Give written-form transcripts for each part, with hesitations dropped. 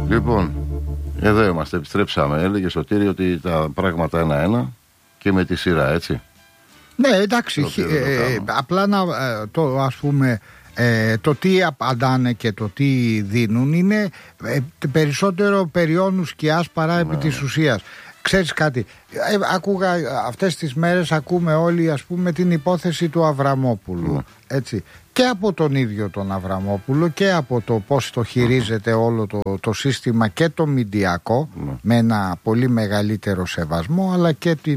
Λοιπόν, εδώ είμαστε, επιστρέψαμε. Έλεγε Σωτήρη ότι τα πράγματα ένα-ένα και με τη σειρά, έτσι. Ναι, εντάξει, απλά ας πούμε το τι απαντάνε και το τι δίνουν είναι περισσότερο περιόνου σκιάς παρά επί της ουσίας. Ξέρεις κάτι, άκουγα αυτές τις μέρες, ακούμε όλοι ας πούμε την υπόθεση του Αβραμόπουλου, έτσι, και από τον ίδιο τον Αβραμόπουλο και από το πώς το χειρίζεται όλο το σύστημα και το μηντιακό με ένα πολύ μεγαλύτερο σεβασμό, αλλά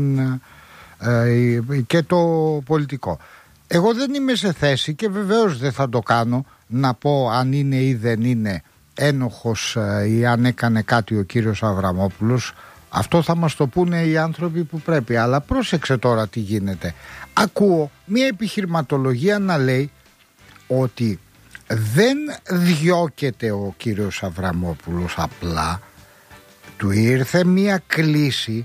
και το πολιτικό. Εγώ δεν είμαι σε θέση και βεβαίως δεν θα το κάνω να πω αν είναι ή δεν είναι ένοχος ή αν έκανε κάτι ο κύριος Αβραμόπουλος. Αυτό θα μας το πούνε οι άνθρωποι που πρέπει. Αλλά πρόσεξε τώρα τι γίνεται. Ακούω μια επιχειρηματολογία να λέει ότι δεν διώκεται ο κύριος Αβραμόπουλος απλά. Του ήρθε μια κλήση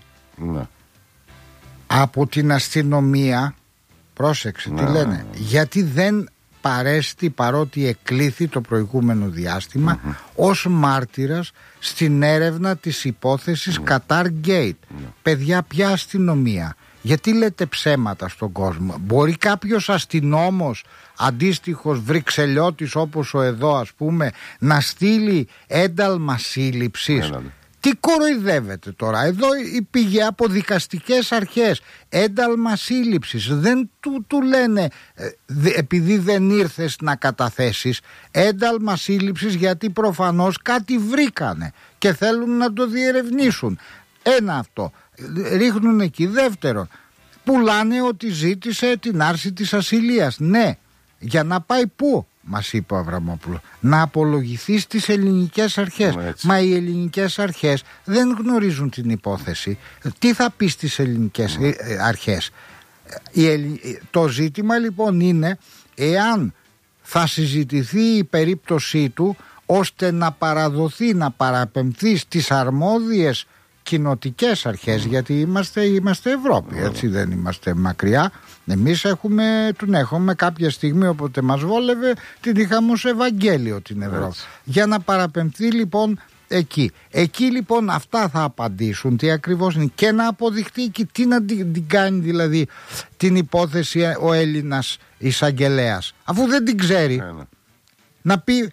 από την αστυνομία. Πρόσεξε τι λένε. Γιατί δεν παρέστη, παρότι εκλήθη το προηγούμενο διάστημα ως μάρτυρας στην έρευνα της υπόθεσης Qatar Gate. Παιδιά, ποια αστυνομία? Γιατί λέτε ψέματα στον κόσμο? Μπορεί κάποιος αστυνόμος αντίστοιχος βρυξελιώτης όπως ο εδώ ας πούμε να στείλει ένταλμα σύλληψης? Τι κοροϊδεύετε τώρα? Εδώ πήγε από δικαστικές αρχές ένταλμα σύλληψης. Δεν του λένε επειδή δεν ήρθες να καταθέσεις ένταλμα σύλληψης, γιατί προφανώς κάτι βρήκανε και θέλουν να το διερευνήσουν. Ένα αυτό. Ρίχνουν εκεί. Δεύτερον, πουλάνε ότι ζήτησε την άρση της ασυλίας. Ναι, για να πάει πού? Μας είπε ο Αβραμόπουλος, να απολογηθεί στις ελληνικές αρχές. Μα οι ελληνικές αρχές δεν γνωρίζουν την υπόθεση. Τι θα πει στις ελληνικές αρχές? Το ζήτημα λοιπόν είναι εάν θα συζητηθεί η περίπτωσή του ώστε να παραδοθεί, να παραπεμφθεί στις αρμόδιες κοινοτικές αρχές, γιατί είμαστε Ευρώπη, έτσι, δεν είμαστε μακριά. Εμείς έχουμε κάποια στιγμή όποτε μας βόλευε την είχαμε ως Ευαγγέλιο την Ευρώπη. Για να παραπεμφθεί λοιπόν εκεί λοιπόν αυτά θα απαντήσουν τι ακριβώς είναι και να αποδειχτεί και τι να την κάνει δηλαδή την υπόθεση ο Έλληνας εισαγγελέας, αφού δεν την ξέρει. Να πει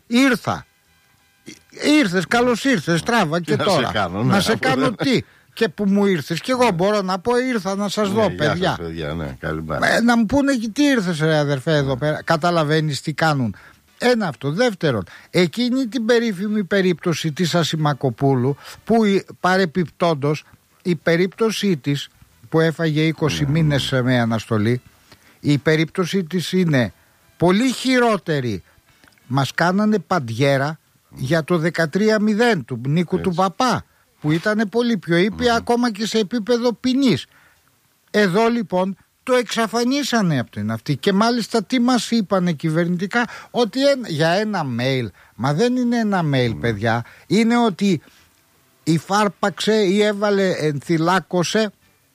ήρθες, καλώς ήρθες, τράβα και τώρα να σε κάνω τι? Και που μου ήρθες και εγώ μπορώ να πω ήρθα να σας δω, παιδιά. Να μου πούνε και τι ήρθες ρε αδερφέ εδώ πέρα. Καταλαβαίνεις τι κάνουν? Ένα αυτό. Δεύτερον, εκείνη την περίφημη περίπτωση της Ασημακοπούλου που παρεπιπτόντος η περίπτωσή της που έφαγε 20 μήνες με αναστολή, η περίπτωσή της είναι πολύ χειρότερη. Μας κάνανε παντιέρα για το 13-0 του Νίκου του Παπά, που ήταν πολύ πιο ήπια ακόμα και σε επίπεδο ποινής. Εδώ λοιπόν το εξαφανίσανε από την αυτή. Και μάλιστα τι μας είπανε κυβερνητικά? Ότι για ένα mail. Μα δεν είναι ένα mail, παιδιά. Είναι ότι υφάρπαξε ή έβαλε, ενθυλάκωσε.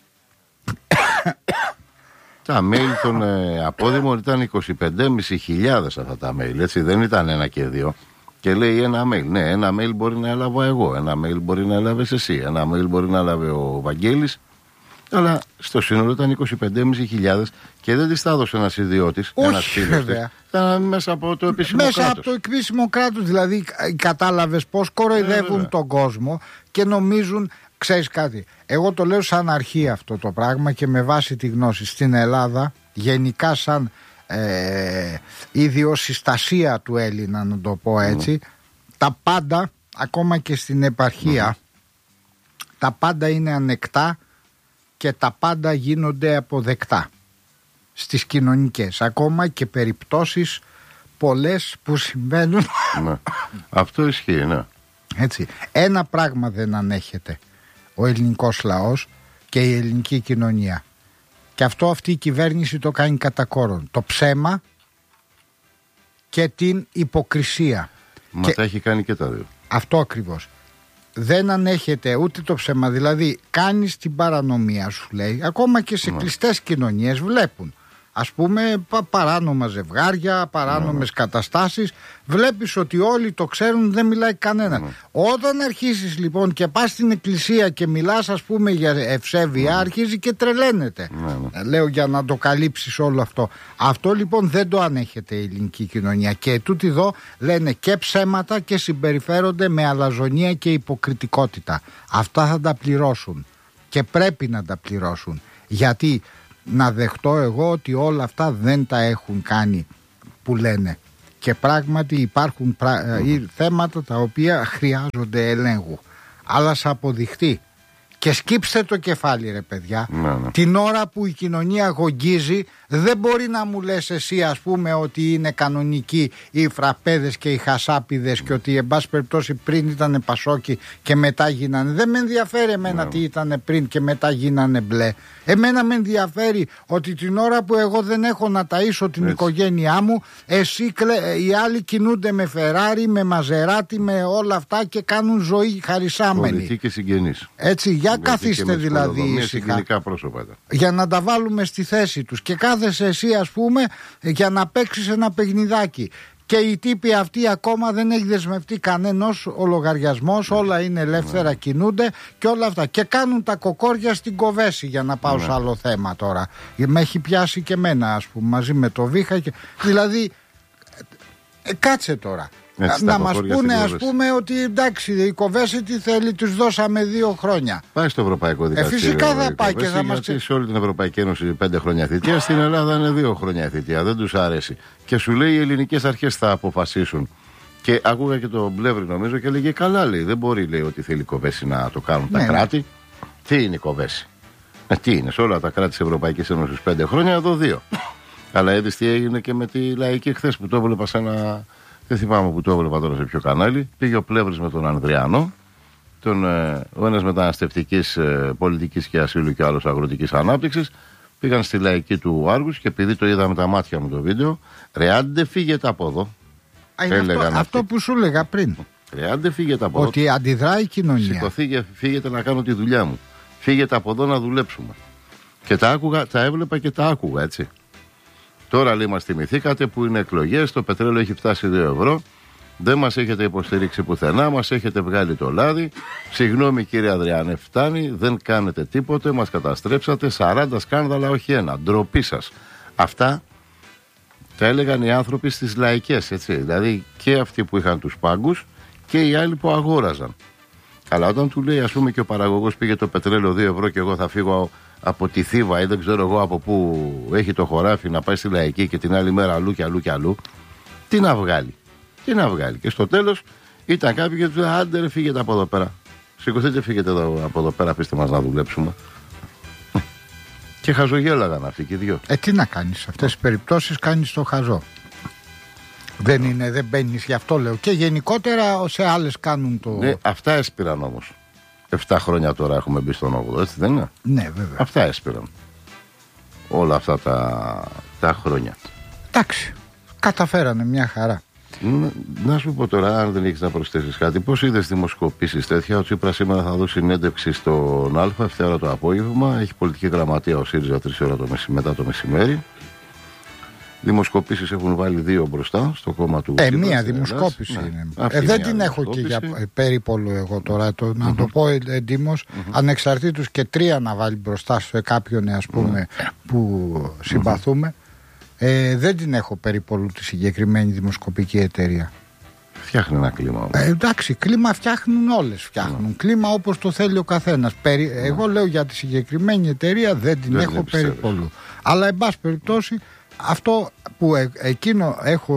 Τα mail των απόδημων ήταν 25.500 αυτά τα mail, έτσι, δεν ήταν ένα και δύο. Και λέει ένα mail. Ναι, ένα mail μπορεί να έλαβα εγώ, ένα mail μπορεί να έλαβες εσύ, ένα mail μπορεί να έλαβε ο Βαγγέλης, αλλά στο σύνολο ήταν 25.500 και δεν τις τα έδωσε ένας ιδιώτης, ένας φίλος. Ήταν μέσα από το επίσημο κράτος. Μέσα από το επίσημο κράτος, δηλαδή κατάλαβες πώς κοροϊδεύουν τον κόσμο και νομίζουν. Ξέρεις κάτι, εγώ το λέω σαν αρχή αυτό το πράγμα και με βάση τη γνώση στην Ελλάδα, γενικά σαν ιδιοσυστασία του Έλληνα, να το πω έτσι, τα πάντα, ακόμα και στην επαρχία, τα πάντα είναι ανεκτά και τα πάντα γίνονται αποδεκτά στις κοινωνικές, ακόμα και περιπτώσεις πολλές που συμβαίνουν. Αυτό ισχύει, ναι. Έτσι, ένα πράγμα δεν ανέχεται ο ελληνικός λαός και η ελληνική κοινωνία, και αυτό αυτή η κυβέρνηση το κάνει κατά κόρον: το ψέμα και την υποκρισία. Μα τα έχει κάνει και τα δύο. Αυτό ακριβώς. Δεν ανέχεται ούτε το ψέμα, δηλαδή κάνεις την παρανομία σου, λέει, ακόμα και σε κλειστές κοινωνίες βλέπουν. ας πούμε παράνομα ζευγάρια, παράνομες καταστάσεις. Βλέπεις ότι όλοι το ξέρουν, δεν μιλάει κανένα. Όταν αρχίσεις λοιπόν και πας στην εκκλησία και μιλάς ας πούμε για ευσέβεια, αρχίζει και τρελαίνεται. Λέω για να το καλύψεις όλο αυτό. Αυτό λοιπόν δεν το ανέχεται η ελληνική κοινωνία. Και τούτοι εδώ λένε και ψέματα και συμπεριφέρονται με αλαζονία και υποκριτικότητα. Αυτά θα τα πληρώσουν και πρέπει να τα πληρώσουν. Γιατί να δεχτώ εγώ ότι όλα αυτά δεν τα έχουν κάνει που λένε. Και πράγματι υπάρχουν θέματα τα οποία χρειάζονται ελέγχου. Αλλά θα αποδειχτεί. Και σκύψτε το κεφάλι ρε παιδιά. Την ώρα που η κοινωνία γογγίζει, δεν μπορεί να μου λες εσύ ας πούμε ότι είναι κανονικοί οι φραπέδες και οι χασάπιδες και ότι εν πάση περιπτώσει πριν ήταν πασόκι και μετά γίνανε. Δεν με ενδιαφέρει εμένα τι ήταν πριν και μετά γίνανε μπλε. Εμένα με ενδιαφέρει ότι την ώρα που εγώ δεν έχω να ταΐσω την οικογένειά μου, οι άλλοι κινούνται με Φεράρι, με Μαζεράτι, με όλα αυτά και κάνουν ζωή χαρισάμενη. Πολιτικοί και συγγενείς. Έτσι, για καθίστε δηλαδή ήσυχα, για να τα βάλουμε στη θέση τους. Και κάθεσαι εσύ ας πούμε για να παίξεις ένα παιχνιδάκι. Και οι τύποι αυτοί ακόμα δεν έχει δεσμευτεί κανένας ο λογαριασμός, όλα είναι ελεύθερα, κινούνται και όλα αυτά. Και κάνουν τα κοκόρια στην Κοβέση, για να πάω σε άλλο θέμα τώρα. Με έχει πιάσει και εμένα ας πούμε μαζί με το Βίχα. Δηλαδή κάτσε τώρα. Έτσι, να μας πούνε ας πούμε ότι εντάξει η Κοβέση τι θέλει, τους δώσαμε 2 χρόνια. Πάει στο Ευρωπαϊκό Δικαστήριο. Φυσικά θα πάει και θα μας... Σε όλη την Ευρωπαϊκή Ένωση 5 χρόνια θητεία, στην Ελλάδα είναι 2 χρόνια θητεία, δεν τους αρέσει. Και σου λέει οι ελληνικές αρχές θα αποφασίσουν. Και άκουγα και τον Πλεύρη νομίζω και λέγε καλά, λέει, δεν μπορεί λέει ότι θέλει η Κοβέση να το κάνουν τα κράτη. Τι είναι η Κοβέση? Τι είναι, σε όλα τα κράτη της Ευρωπαϊκής Ένωσης 5 χρόνια, εδώ 2. Αλλά είδες τι έγινε και με τη Λαϊκή χθες που το έβλεπα σε ένα... Δεν θυμάμαι που το έβλεπα τώρα σε ποιο κανάλι. Πήγε ο Πλεύρης με τον Ανδριανό, ο ένας μεταναστευτικής πολιτικής και ασύλου και άλλος αγροτικής ανάπτυξης. Πήγαν στη Λαϊκή του Άργους και επειδή το είδα με τα μάτια μου το βίντεο, ρε άντε φύγετε από εδώ. Αυτό που σου έλεγα πριν. Ρε άντε φύγετε από εδώ. Ότι αντιδράει η κοινωνία. Σηκωθείτε, φύγετε να κάνω τη δουλειά μου. Φύγετε από εδώ να δουλέψουμε. Και τα έβλεπα και τα άκουγα έτσι. Τώρα λέει μας θυμηθήκατε που είναι εκλογές, το πετρέλαιο έχει φτάσει 2 ευρώ, δεν μας έχετε υποστηρίξει πουθενά, μας έχετε βγάλει το λάδι, συγγνώμη κύριε Ανδριάνε φτάνει, δεν κάνετε τίποτε, μας καταστρέψατε, 40 σκάνδαλα όχι ένα, ντροπή σας. Αυτά τα έλεγαν οι άνθρωποι στις λαϊκές, έτσι, δηλαδή και αυτοί που είχαν τους πάγκους και οι άλλοι που αγόραζαν. Αλλά όταν του λέει ας πούμε και ο παραγωγός πήγε το πετρέλαιο 2 ευρώ και εγώ θα φύγω από τη Θήβα ή δεν ξέρω εγώ από πού έχει το χωράφι να πάει στη Λαϊκή και την άλλη μέρα αλλού και αλλού και αλλού, τι να βγάλει. Και στο τέλος ήταν κάποιοι και του λέγανε άντε ρε φύγετε από εδώ πέρα. Σηκωθείτε φύγετε από εδώ πέρα, αφήστε μας να δουλέψουμε. Και χαζογέλαγαν αυτοί και οι 2. Τι να κάνεις, σε αυτές τις περιπτώσεις κάνεις το χαζό. Δεν μπαίνεις, γι' αυτό λέω. Και γενικότερα σε άλλες κάνουν το... Ναι, αυτά έσπηραν όμως. 7 χρόνια τώρα έχουμε μπει στον 8ο, έτσι δεν είναι? Ναι, βέβαια. Αυτά έσπηραν. Όλα αυτά τα χρόνια. Εντάξει, καταφέρανε μια χαρά. Να σου πω τώρα, αν δεν έχεις να προσθέσεις κάτι, πώς είδες δημοσκοπήσεις τέτοια? Ο Τσίπρας σήμερα θα δώσει συνέντευξη στον Α, 7 ώρα το απόγευμα. Έχει πολιτική γραμματεία ο ΣΥΡΙΖΑ 3 ώρα μετά το μεσημέρι. Δημοσκοπήσεις έχουν βάλει 2 μπροστά στο κόμμα του. Μία δημοσκόπηση είναι. Δεν την έχω και για περίπολο εγώ τώρα. Να το πω εντύμως, ανεξαρτήτως και 3 να βάλει μπροστά σε κάποιον ας πούμε που συμπαθούμε. Δεν την έχω περίπολο τη συγκεκριμένη δημοσκοπική εταιρεία. Φτιάχνει ένα κλίμα. Εντάξει, κλίμα φτιάχνουν όλες. Φτιάχνουν κλίμα όπως το θέλει ο καθένας. Εγώ λέω για τη συγκεκριμένη εταιρεία δεν την έχω περίπολο. Αλλά εν πάση περιπτώσει αυτό που εκείνο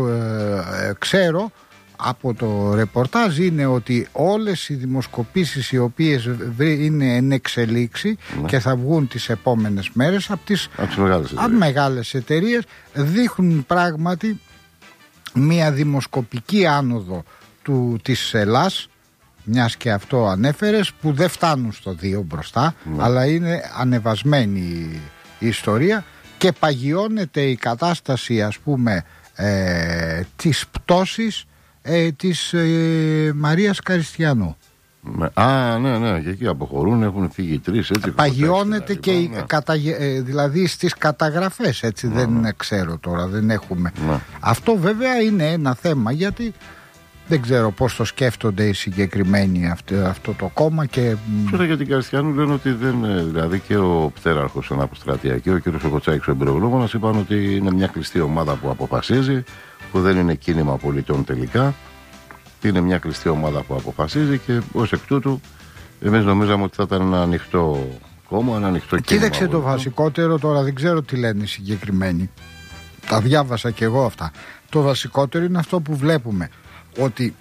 ξέρω από το ρεπορτάζ είναι ότι όλες οι δημοσκοπήσεις οι οποίες είναι εν εξελίξη και θα βγουν τις επόμενες μέρες από τις μεγάλες εταιρείες δείχνουν πράγματι μια δημοσκοπική άνοδο της Ελλάς, μιας και αυτό ανέφερες, που δεν φτάνουν στο 2 μπροστά, αλλά είναι ανεβασμένη η ιστορία και παγιώνεται η κατάσταση ας πούμε της πτώσης της Μαρίας Καριστιανού. Ναι, και εκεί αποχωρούν, έχουν φύγει 3. Παγιώνεται και δηλαδή στις καταγραφές, έτσι, δεν ξέρω τώρα, δεν έχουμε. Αυτό βέβαια είναι ένα θέμα, γιατί δεν ξέρω πώς το σκέφτονται οι συγκεκριμένοι αυτό το κόμμα. Και τώρα για την Καριστιανού λένε ότι δεν. Δηλαδή και ο πτέραρχος στην Αποστρατεία και ο κ. Κοτσάκης, ο εμπειρογνώμονας, είπαν ότι είναι μια κλειστή ομάδα που αποφασίζει, που δεν είναι κίνημα πολιτών τελικά. Είναι μια κλειστή ομάδα που αποφασίζει και ως εκ τούτου εμείς νομίζαμε ότι θα ήταν ένα ανοιχτό κόμμα, ένα ανοιχτό κίνημα. Κοίταξε το βασικότερο τώρα, δεν ξέρω τι λένε οι συγκεκριμένοι. Τα διάβασα και εγώ αυτά. Το βασικότερο είναι αυτό που βλέπουμε, ότι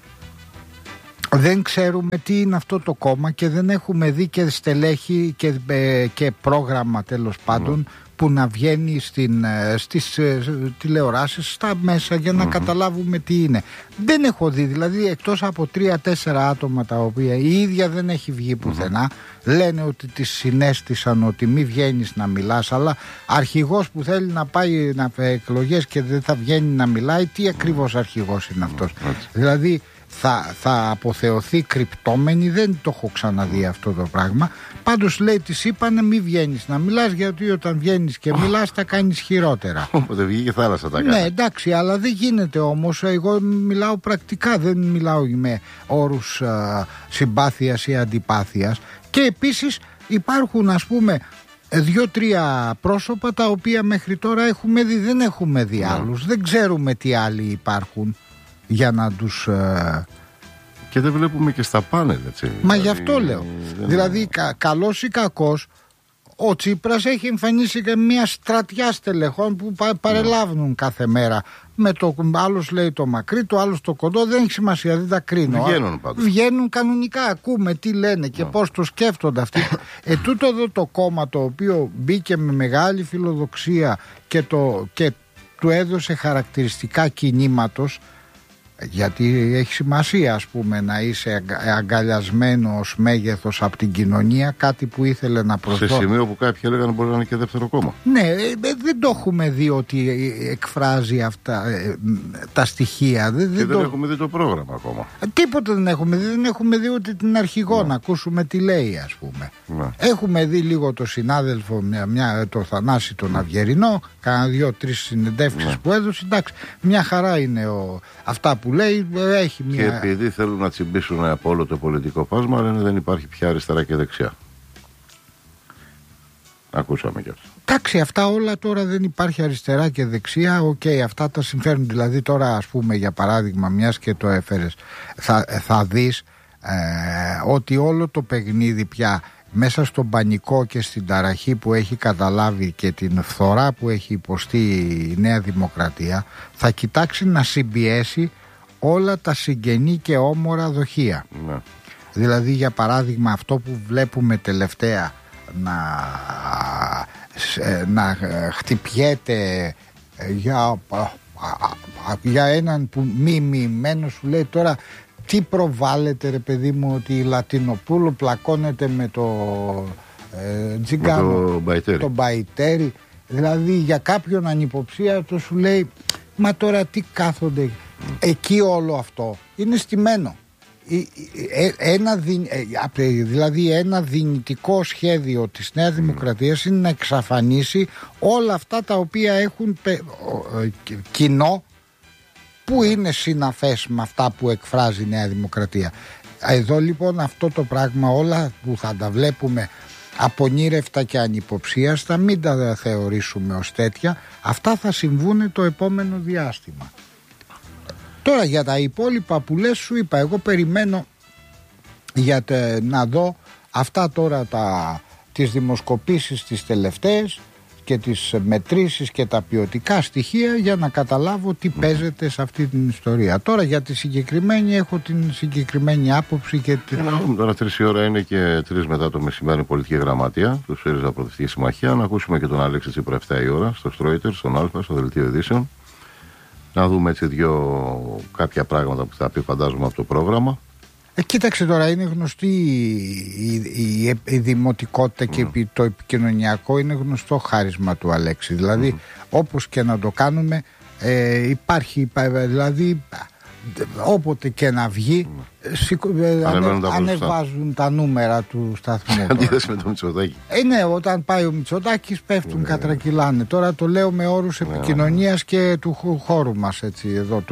δεν ξέρουμε τι είναι αυτό το κόμμα και δεν έχουμε δει και στελέχη και πρόγραμμα, τέλος πάντων, που να βγαίνει στις τηλεοράσεις, στα μέσα, για να καταλάβουμε τι είναι. Δεν έχω δει, δηλαδή, εκτός από 3-4 άτομα τα οποία η ίδια δεν έχει βγει πουθενά. Λένε ότι τις συνέστησαν ότι μη βγαίνεις να μιλάς, αλλά αρχηγός που θέλει να πάει να εκλογές και δεν θα βγαίνει να μιλάει, τι ακριβώς αρχηγός είναι αυτός? Δηλαδή θα αποθεωθεί κρυπτόμενη, δεν το έχω ξαναδεί αυτό το πράγμα. Πάντως λέει, της είπανε μη βγαίνεις να μιλάς, γιατί όταν βγαίνεις και μιλάς θα κάνεις χειρότερα. Όποτε βγει και θάλασσα τα κάνει. Ναι, εντάξει, αλλά δεν γίνεται όμως. Εγώ μιλάω πρακτικά, δεν μιλάω με όρους συμπάθειας ή αντιπάθειας. Και επίσης υπάρχουν, ας πούμε, 2-3 πρόσωπα τα οποία μέχρι τώρα έχουμε δει, δεν έχουμε δει άλλους. Δεν ξέρουμε τι άλλοι υπάρχουν για να τους... Και δεν βλέπουμε και στα πάνελ, έτσι. Μα γι' αυτό λέω. Δηλαδή, καλός ή κακός, ο Τσίπρας έχει εμφανίσει και μια στρατιά στελεχών που παρελάβουν κάθε μέρα. Με το άλλος λέει το μακρύ, το άλλος το κοντό, δεν έχει σημασία, δεν τα κρίνω. Βγαίνουν κανονικά, ακούμε τι λένε και πώς το σκέφτονται αυτοί. Τούτο εδώ το κόμμα, το οποίο μπήκε με μεγάλη φιλοδοξία και του έδωσε χαρακτηριστικά κινήματος, γιατί έχει σημασία, ας πούμε, να είσαι αγκαλιασμένο ως μέγεθος από την κοινωνία, κάτι που ήθελε να προσδώσει. Σε σημείο που κάποιοι έλεγαν μπορεί να είναι και δεύτερο κόμμα. Ναι, δεν το έχουμε δει ότι εκφράζει αυτά τα στοιχεία. Δεν έχουμε δει το πρόγραμμα ακόμα. Τίποτα δεν έχουμε δει. Δεν έχουμε δει ούτε την αρχηγό να ακούσουμε τι λέει, ας πούμε. Έχουμε δει λίγο το συνάδελφο, το Θανάση τον Αυγερινό, κάνα 2-3 συνεντεύξεις που έδωσε. Εντάξει, μια χαρά είναι αυτά που λέει, έχει μια... Και επειδή θέλουν να τσιμπήσουν από όλο το πολιτικό φάσμα, λένε δεν υπάρχει πια αριστερά και δεξιά. Ακούσαμε κι αυτό. Εντάξει, αυτά όλα τώρα δεν υπάρχει αριστερά και δεξιά. Αυτά τα συμφέρουν. Δηλαδή τώρα, ας πούμε, για παράδειγμα, μιας και το έφερες, θα δεις ότι όλο το παιχνίδι πια, μέσα στον πανικό και στην ταραχή που έχει καταλάβει και την φθορά που έχει υποστεί η Νέα Δημοκρατία, θα κοιτάξει να συμπιέσει όλα τα συγγενή και όμορα δοχεία. Δηλαδή, για παράδειγμα, αυτό που βλέπουμε τελευταία να χτυπιέται για έναν που μη σου λέει τώρα, τι προβάλλεται, ρε παιδί μου, ότι η Λατινοπούλου πλακώνεται με το Τζιγκάνο, το Μπαϊτέρι. Δηλαδή για κάποιον ανυποψίατο σου λέει, μα τώρα τι κάθονται εκεί, όλο αυτό είναι στημένο. Δηλαδή ένα δυνητικό σχέδιο της Νέας Δημοκρατίας είναι να εξαφανίσει όλα αυτά τα οποία έχουν κοινό, που είναι συναφές με αυτά που εκφράζει η Νέα Δημοκρατία. Εδώ λοιπόν αυτό το πράγμα, όλα που θα τα βλέπουμε απονήρευτα και ανυποψίαστα, μην τα θεωρήσουμε ως τέτοια. Αυτά θα συμβούν το επόμενο διάστημα. Τώρα για τα υπόλοιπα που λες, σου είπα, εγώ περιμένω να δω αυτά τώρα τις δημοσκοπήσεις τις τελευταίες και τις μετρήσεις και τα ποιοτικά στοιχεία, για να καταλάβω τι παίζεται σε αυτή την ιστορία. Τώρα για τη συγκεκριμένη έχω την συγκεκριμένη άποψη και τώρα 3 η ώρα είναι και 3 μετά το μεσημέρι πολιτική γραμματεία του ΣΥΡΙΖΑ Προοδευτική Συμμαχία. Να ακούσουμε και τον Αλέξη Τσίπρα 7 η ώρα στο Στρόιτερ, στον Α, στο Δελτίο Ειδήσεων. Να δούμε έτσι κάποια πράγματα που θα πει, φαντάζομαι, από το πρόγραμμα. Κοίταξε τώρα, είναι γνωστή η δημοτικότητα και το επικοινωνιακό είναι γνωστό χάρισμα του Αλέξη. Δηλαδή όπως και να το κάνουμε υπάρχει, δηλαδή όποτε και να βγει ανεβάζουν τα νούμερα του σταθμού. Αντίθεση με το Μητσοτάκη. Ναι, όταν πάει ο Μητσοτάκης πέφτουν, κατρακυλάνε. Τώρα το λέω με όρους επικοινωνίας και του χώρου μας, έτσι, εδώ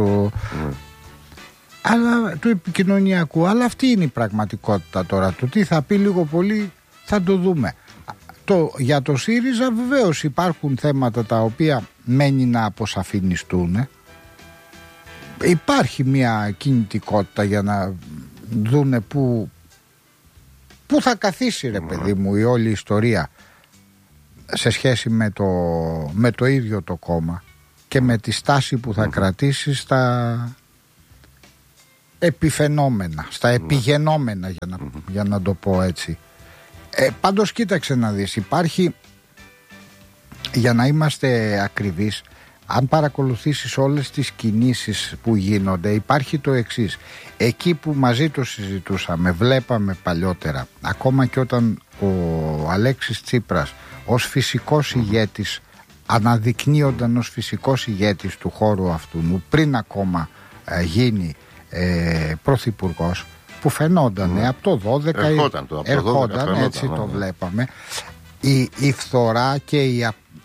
αλλά του επικοινωνιακού. Αλλά αυτή είναι η πραγματικότητα τώρα. Το τι θα πει λίγο πολύ θα το δούμε. Για το ΣΥΡΙΖΑ βεβαίως υπάρχουν θέματα τα οποία μένει να αποσαφινιστούν. Υπάρχει μια κινητικότητα για να δούνε πού θα καθίσει, ρε παιδί μου, η όλη ιστορία σε σχέση με το ίδιο το κόμμα και με τη στάση που θα κρατήσει στα επιφαινόμενα, στα επιγενόμενα, για να το πω έτσι. Πάντως κοίταξε να δεις, υπάρχει, για να είμαστε ακριβείς, αν παρακολουθήσεις όλες τις κινήσεις που γίνονται, υπάρχει το εξής. Εκεί που μαζί το συζητούσαμε, βλέπαμε παλιότερα, ακόμα και όταν ο Αλέξης Τσίπρας ως φυσικός ηγέτης αναδεικνύονταν ως φυσικός ηγέτης του χώρου αυτού, πριν ακόμα γίνει πρωθυπουργός, που φαινόταν από το 12 ερχόταν, έτσι το βλέπαμε, η φθορά και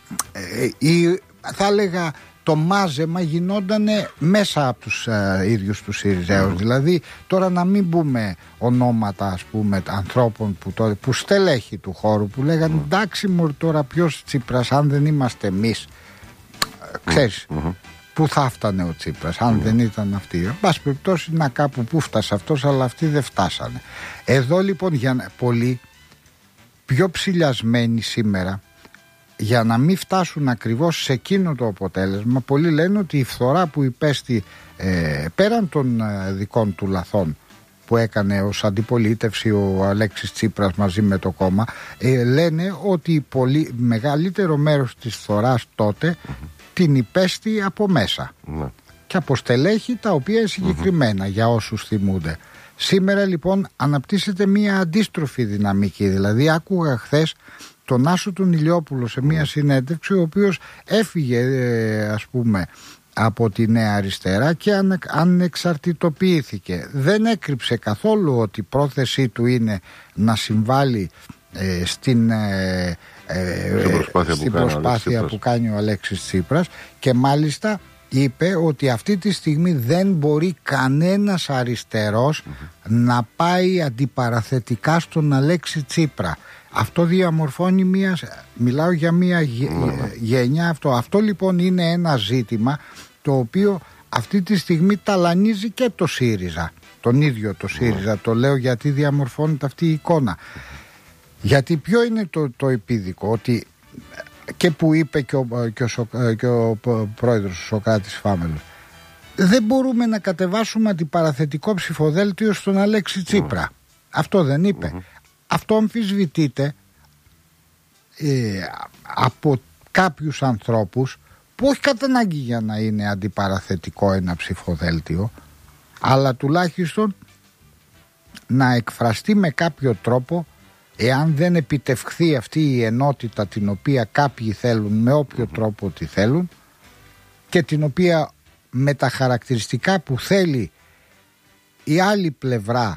θα έλεγα το μάζεμα γινόταν μέσα από τους ίδιους τους ΣΥΡΙΖΑΙΟΥΣ. Δηλαδή τώρα να μην πούμε ονόματα, ας πούμε, ανθρώπων που στελέχη του χώρου που λέγανε εντάξει μωρ, τώρα ποιος Τσίπρας, αν δεν είμαστε εμείς, ξέρεις που θα φτάνε ο Τσίπρας αν δεν ήταν αυτοί. Εν πάση περιπτώσει, να κάπου που φτάσε αυτός, αλλά αυτοί δεν φτάσανε. Εδώ λοιπόν πολλοί πιο ψηλιασμένοι σήμερα, για να μην φτάσουν ακριβώς σε εκείνο το αποτέλεσμα, πολλοί λένε ότι η φθορά που υπέστη πέραν των δικών του λαθών που έκανε ως αντιπολίτευση ο Αλέξης Τσίπρας μαζί με το κόμμα, λένε ότι μεγαλύτερο μέρος της φθοράς τότε την υπέστη από μέσα και από στελέχη τα οποία συγκεκριμένα, για όσους θυμούνται. Σήμερα λοιπόν αναπτύσσεται μια αντίστροφη δυναμική. Δηλαδή άκουγα χθες τον Άσο τον Ηλιόπουλο σε μια συνέντευξη, ο οποίος έφυγε ας πούμε από τη Νέα Αριστερά και ανεξαρτητοποιήθηκε. Δεν έκρυψε καθόλου ότι η πρόθεσή του είναι να συμβάλλει στην προσπάθεια που κάνει ο Αλέξης Τσίπρας, και μάλιστα είπε ότι αυτή τη στιγμή δεν μπορεί κανένας αριστερός να πάει αντιπαραθετικά στον Αλέξη Τσίπρα. Αυτό διαμορφώνει μιλάω για μια γενιά. Αυτό λοιπόν είναι ένα ζήτημα το οποίο αυτή τη στιγμή ταλανίζει και το ΣΥΡΙΖΑ, τον ίδιο το ΣΥΡΙΖΑ. Το λέω γιατί διαμορφώνεται αυτή η εικόνα. Γιατί ποιο είναι το επίδικο, ότι και που είπε και ο πρόεδρος ο Σωκράτης Φάμελος, δεν μπορούμε να κατεβάσουμε αντιπαραθετικό ψηφοδέλτιο στον Αλέξη Τσίπρα. Αυτό δεν είπε. Αυτό αμφισβητείται από κάποιους ανθρώπους που όχι κατά ανάγκη για να είναι αντιπαραθετικό ένα ψηφοδέλτιο, αλλά τουλάχιστον να εκφραστεί με κάποιο τρόπο, εάν δεν επιτευχθεί αυτή η ενότητα την οποία κάποιοι θέλουν με όποιο τρόπο τη θέλουν και την οποία με τα χαρακτηριστικά που θέλει η άλλη πλευρά,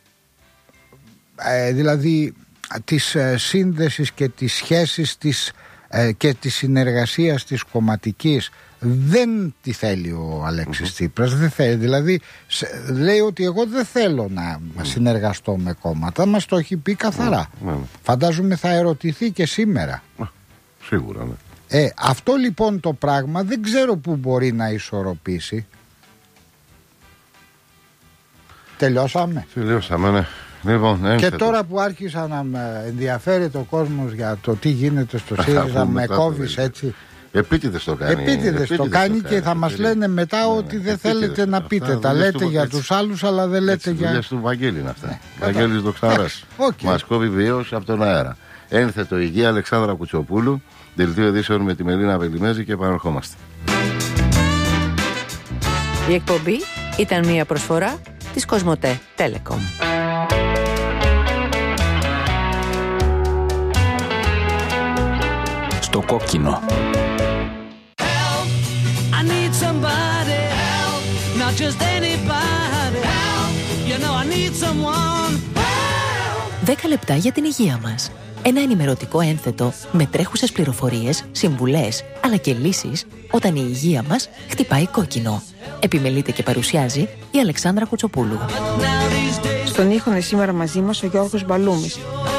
δηλαδή της σύνδεσης και της σχέσης και της συνεργασίας της κομματικής, δεν τη θέλει ο Αλέξης Τσίπρας. Δεν θέλει, δηλαδή λέει ότι εγώ δεν θέλω να συνεργαστώ με κόμματα. Μας το έχει πει καθαρά. Φαντάζομαι θα ερωτηθεί και σήμερα. Σίγουρα, ναι. Αυτό λοιπόν το πράγμα δεν ξέρω πού μπορεί να ισορροπήσει. Τελειώσαμε, ναι. Λοιπόν, και τώρα που άρχισα να με ενδιαφέρεται ο κόσμος για το τι γίνεται στο ΣΥΡΙΖΑ, με κόβεις έτσι. Επίτηδες το κάνει. Επίτηδες το κάνει και θα μας λένε μετά ότι δεν θέλετε να πείτε. Τα λέτε για τους άλλους, αλλά δεν λέτε για... Δουλειές του Βαγγέλη είναι αυτά. Βαγγέλης Δοξαράς. Μας κόβει βίος από τον αέρα. Ένθετο υγεία Αλεξάνδρα Κουτσοπούλου. Δελτίο ειδήσεων με τη Μελίνα Βελιμέζη και επαναρχόμαστε. Η εκπομπή ήταν μια προσφορά της Κοσμοτέ Telecom. Στο κόκκινο. not just anybody. Help, you know I need someone. 10 λεπτά για την υγεία μας. Ένα ενημερωτικό ένθετο με τρέχουσες πληροφορίες, συμβουλές, αλλά και λύσεις όταν η υγεία μας χτυπάει κόκκινο. Επιμελείται και παρουσιάζει η Αλεξάνδρα Κουτσοπούλου. Στον ήχο είναι σήμερα μαζί μας ο Γιώργος Μπαλούμης.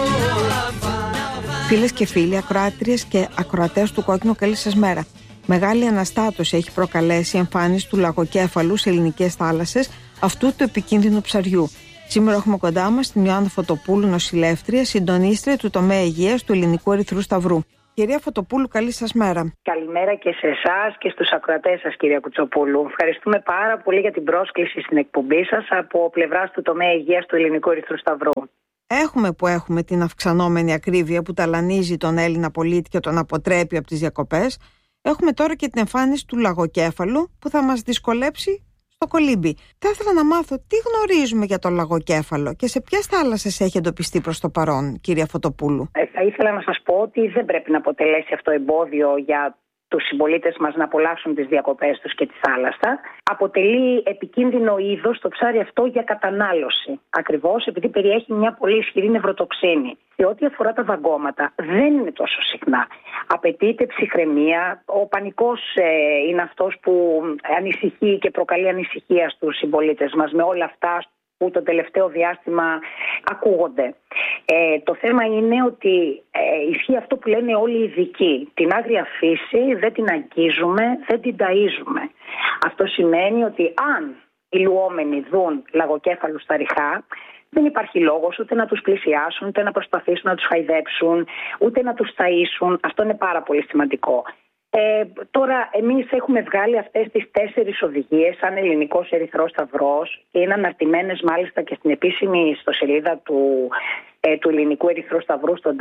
Φίλες και φίλοι, ακροάτριες και ακροατές του Κόκκινου, καλή σας μέρα. Μεγάλη αναστάτωση έχει προκαλέσει η εμφάνιση του λαγοκέφαλου σε ελληνικές θάλασσες, αυτού του επικίνδυνου ψαριού. Σήμερα έχουμε κοντά μας την Ιωάννα Φωτοπούλου, νοσηλεύτρια, συντονίστρια του τομέα υγείας του Ελληνικού Ερυθρού Σταυρού. Κυρία Φωτοπούλου, καλή σας μέρα. Καλημέρα και σε εσάς και στους ακροατές σας, κυρία Κουτσοπούλου. Ευχαριστούμε πάρα πολύ για την πρόσκληση στην εκπομπή σας από πλευράς του τομέα υγείας του Ελληνικού Ερυθρού Σταυρού. Έχουμε την αυξανόμενη ακρίβεια που ταλανίζει τον Έλληνα πολίτη και τον αποτρέπει από τις διακοπές. Έχουμε τώρα και την εμφάνιση του λαγοκέφαλου που θα μας δυσκολέψει στο κολύμπι. Θα ήθελα να μάθω τι γνωρίζουμε για το λαγοκέφαλο και σε ποιες θάλασσες έχει εντοπιστεί προς το παρόν, κυρία Φωτοπούλου. Θα ήθελα να σας πω ότι δεν πρέπει να αποτελέσει αυτό εμπόδιο για τους συμπολίτες μας να απολαύσουν τις διακοπές τους και τη θάλασσα. Αποτελεί επικίνδυνο είδος το ψάρι αυτό για κατανάλωση. Ακριβώς επειδή περιέχει μια πολύ ισχυρή νευροτοξίνη. Σε ό,τι αφορά τα δαγκώματα, δεν είναι τόσο συχνά. Απαιτείται ψυχραιμία. Ο πανικός είναι αυτός που ανησυχεί και προκαλεί ανησυχία στους συμπολίτες μας με όλα αυτά που το τελευταίο διάστημα ακούγονται. Το θέμα είναι ότι ισχύει αυτό που λένε όλοι οι ειδικοί. Την άγρια φύση δεν την αγγίζουμε, δεν την ταΐζουμε. Αυτό σημαίνει ότι αν οι λουόμενοι δουν λαγοκέφαλους στα ριχά, δεν υπάρχει λόγος ούτε να τους πλησιάσουν, ούτε να προσπαθήσουν να τους χαϊδέψουν, ούτε να τους ταΐσουν. Αυτό είναι πάρα πολύ σημαντικό. Τώρα εμείς έχουμε βγάλει αυτές τις 4 οδηγίες σαν Ελληνικός Ερυθρός Σταυρός και είναι αναρτημένες μάλιστα και στην επίσημη ιστοσελίδα του Ελληνικού Ερυθρού Σταυρού στο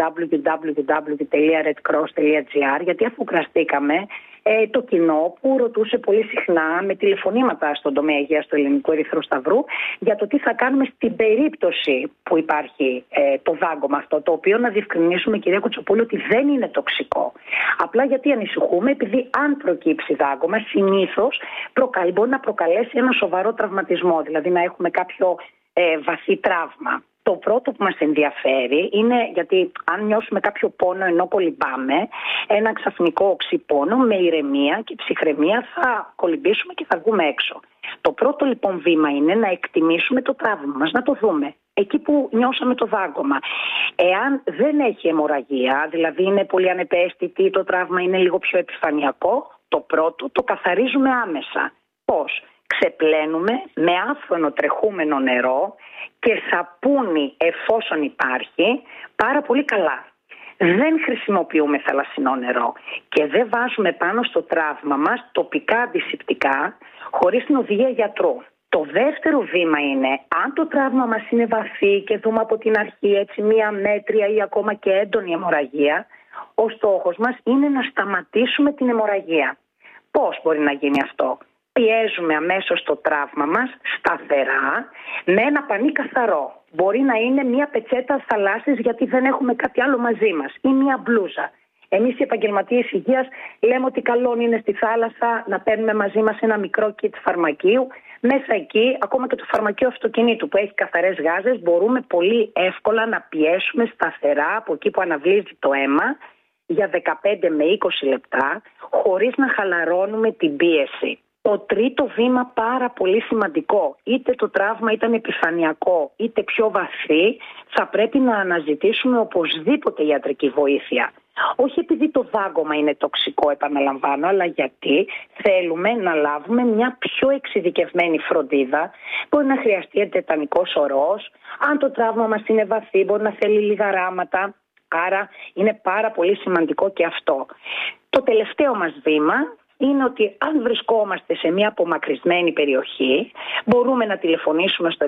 www.redcross.gr, γιατί αφουγκραστήκαμε το κοινό που ρωτούσε πολύ συχνά με τηλεφωνήματα στον τομέα υγείας του Ελληνικού Ερυθρού Σταυρού για το τι θα κάνουμε στην περίπτωση που υπάρχει το δάγκωμα αυτό, το οποίο να διευκρινίσουμε, κυρία Κουτσοπούλου, ότι δεν είναι τοξικό. Απλά γιατί ανησυχούμε, επειδή αν προκύψει δάγκωμα συνήθως μπορεί να προκαλέσει ένα σοβαρό τραυματισμό, δηλαδή να έχουμε κάποιο βαθύ τραύμα. Το πρώτο που μας ενδιαφέρει είναι, γιατί αν νιώσουμε κάποιο πόνο ενώ κολυμπάμε, ένα ξαφνικό οξυπόνο με ηρεμία και ψυχραιμία θα κολυμπήσουμε και θα βγούμε έξω. Το πρώτο λοιπόν βήμα είναι να εκτιμήσουμε το τραύμα μας, να το δούμε. Εκεί που νιώσαμε το δάγκωμα. Εάν δεν έχει αιμορραγία, δηλαδή είναι πολύ ανεπαίσθητη, το τραύμα είναι λίγο πιο επιφανειακό, το πρώτο το καθαρίζουμε άμεσα. Πώς? Ξεπλένουμε με άφθονο τρεχούμενο νερό και σαπούνι εφόσον υπάρχει πάρα πολύ καλά. Δεν χρησιμοποιούμε θαλασσινό νερό και δεν βάζουμε πάνω στο τραύμα μας τοπικά αντισηπτικά χωρίς την οδηγία γιατρού. Το δεύτερο βήμα είναι, αν το τραύμα μας είναι βαθύ και δούμε από την αρχή έτσι μία μέτρια ή ακόμα και έντονη αιμορραγία, ο στόχος μας είναι να σταματήσουμε την αιμορραγία. Πώς μπορεί να γίνει αυτό? Πιέζουμε αμέσως το τραύμα μας σταθερά με ένα πανί καθαρό. Μπορεί να είναι μια πετσέτα θαλάσσης γιατί δεν έχουμε κάτι άλλο μαζί μας ή μια μπλούζα. Εμείς οι επαγγελματίες υγείας λέμε ότι καλό είναι στη θάλασσα να παίρνουμε μαζί μας ένα μικρό κιτ φαρμακείου. Μέσα εκεί, ακόμα και το φαρμακείο αυτοκινήτου που έχει καθαρές γάζες, μπορούμε πολύ εύκολα να πιέσουμε σταθερά από εκεί που αναβλύζει το αίμα για 15 με 20 λεπτά χωρίς να χαλαρώνουμε την πίεση. Το τρίτο βήμα πάρα πολύ σημαντικό, είτε το τραύμα ήταν επιφανειακό είτε πιο βαθύ, θα πρέπει να αναζητήσουμε οπωσδήποτε ιατρική βοήθεια. Όχι επειδή το δάγκωμα είναι τοξικό, επαναλαμβάνω, αλλά γιατί θέλουμε να λάβουμε μια πιο εξειδικευμένη φροντίδα. Μπορεί να χρειαστεί εντετανικός ορός, αν το τραύμα μας είναι βαθύ μπορεί να θέλει λίγα ράματα, άρα είναι πάρα πολύ σημαντικό και αυτό. Το τελευταίο μας βήμα είναι ότι αν βρισκόμαστε σε μια απομακρυσμένη περιοχή μπορούμε να τηλεφωνήσουμε στο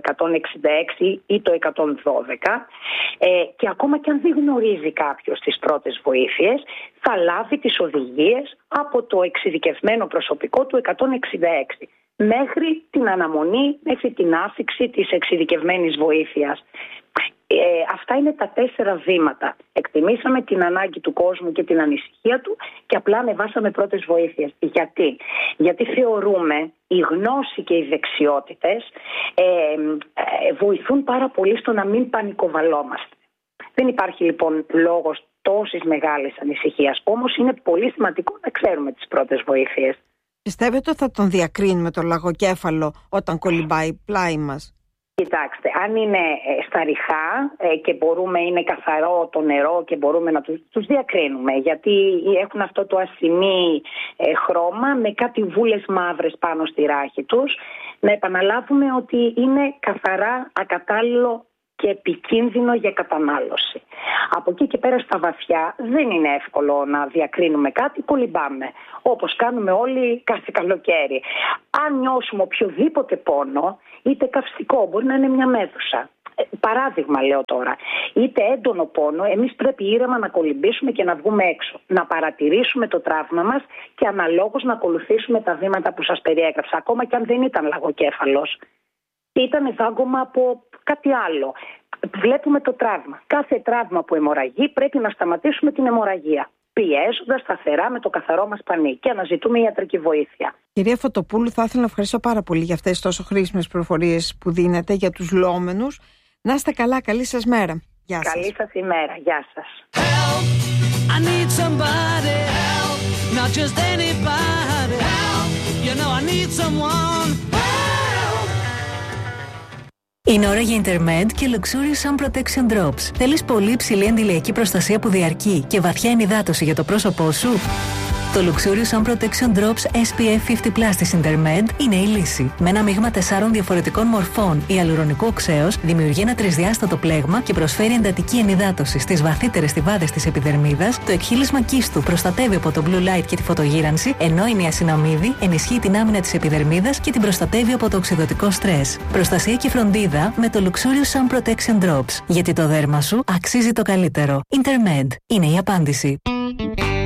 166 ή το 112 και ακόμα και αν δεν γνωρίζει κάποιος τις πρώτες βοήθειες θα λάβει τις οδηγίες από το εξειδικευμένο προσωπικό του 166 μέχρι την αναμονή, μέχρι την άφιξη της εξειδικευμένης βοήθειας. Αυτά είναι τα 4 βήματα. Εκτιμήσαμε την ανάγκη του κόσμου και την ανησυχία του και απλά ανεβάσαμε πρώτες βοήθειες. Γιατί θεωρούμε η γνώση και οι δεξιότητες βοηθούν πάρα πολύ στο να μην πανικοβαλόμαστε. Δεν υπάρχει λοιπόν λόγος τόσης μεγάλης ανησυχίας. Όμως είναι πολύ σημαντικό να ξέρουμε τις πρώτες βοήθειες. Πιστεύετε ότι θα τον διακρίνουμε το λαγοκέφαλο όταν κολυμπάει πλάι μας? Κοιτάξτε, αν είναι στα ριχά και είναι καθαρό το νερό και μπορούμε να τους διακρίνουμε, γιατί έχουν αυτό το ασημί χρώμα με κάτι βούλες μαύρες πάνω στη ράχη τους, να επαναλάβουμε ότι είναι καθαρά ακατάλληλο και επικίνδυνο για κατανάλωση. Από εκεί και πέρα στα βαθιά δεν είναι εύκολο να διακρίνουμε κάτι, κολυμπάμε. Όπως κάνουμε όλοι κάθε καλοκαίρι. Αν νιώσουμε οποιοδήποτε πόνο, είτε καυστικό, μπορεί να είναι μια μέδουσα. Παράδειγμα λέω τώρα, είτε έντονο πόνο, εμείς πρέπει ήρεμα να κολυμπήσουμε και να βγούμε έξω. Να παρατηρήσουμε το τραύμα μας και αναλόγως να ακολουθήσουμε τα βήματα που σας περιέγραψα. Ακόμα και αν δεν ήταν λαγοκέφαλος, ήταν δάγκωμα από κάτι άλλο. Βλέπουμε το τραύμα. Κάθε τραύμα που αιμορραγεί πρέπει να σταματήσουμε την αιμορραγία, πιέζοντας σταθερά με το καθαρό μας πανί και αναζητούμε ιατρική βοήθεια. Κυρία Φωτοπούλου, θα ήθελα να ευχαριστώ πάρα πολύ για αυτές τις τόσο χρήσιμες πληροφορίες που δίνετε για τους λόμενους. Να είστε καλά, καλή σας μέρα. Γεια σας. Καλή σας ημέρα. Γεια σας. Help, I need somebody help, not just anybody help, you know I need someone help. Είναι ώρα για Intermed και Luxurious Sun Protection Drops. Θέλεις πολύ υψηλή αντιλιακή προστασία που διαρκεί και βαθιά ενυδάτωση για το πρόσωπό σου? Το Luxurious Sun Protection Drops SPF 50+ της Intermed είναι η λύση. Με ένα μείγμα 4 διαφορετικών μορφών ιαλουρονικού οξέως δημιουργεί ένα τρισδιάστατο πλέγμα και προσφέρει εντατική ενυδάτωση στις βαθύτερες στιβάδες της επιδερμίδας. Το εκχύλισμα κύστου προστατεύει από το blue light και τη φωτογύρανση, ενώ η νιασιναμίδη ενισχύει την άμυνα της επιδερμίδας και την προστατεύει από το οξυδωτικό στρες. Προστασία και φροντίδα με το Luxurious Sun Protection Drops. Γιατί το δέρμα σου αξίζει το καλύτερο. Intermed είναι η απάντηση.